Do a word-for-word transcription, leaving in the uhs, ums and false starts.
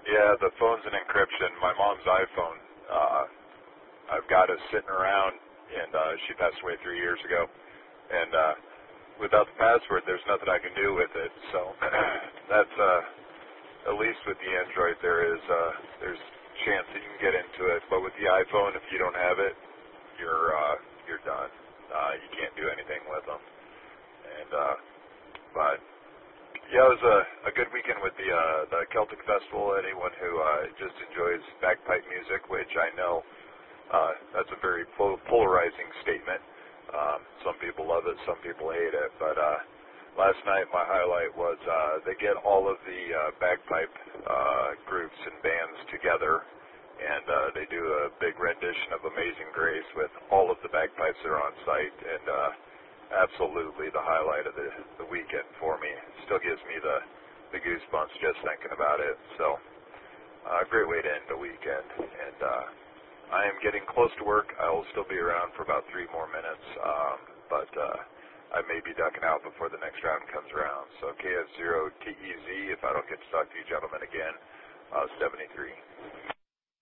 Yeah, the phone's an encryption. My mom's iPhone, uh, I've got it sitting around, and uh, she passed away three years ago. And uh, without the password, there's nothing I can do with it. So that's uh, at least with the Android, there is uh, there's chance that you can get into it. But with the iPhone, if you don't have it, you're uh, you're done. Uh, you can't do anything with them. And uh, but yeah, it was a, a good weekend with the uh, the Celtic Festival. Anyone who uh, just enjoys bagpipe music, which I know uh, that's a very pol- polarizing statement. Um, some people love it, some people hate it. But uh, last night my highlight was uh, they get all of the uh, bagpipe uh, groups and bands together, and uh, they do a big rendition of Amazing Grace with all of the bagpipes that are on site. And uh, absolutely the highlight of the, the weekend for me. It still gives me the, the goosebumps just thinking about it. So a uh, great way to end the weekend. And uh, I am getting close to work. I will still be around for about three more minutes, um, but uh, I may be ducking out before the next round comes around. So K F zero T E Z, if I don't get to talk to you gentlemen again, uh, seventy-three.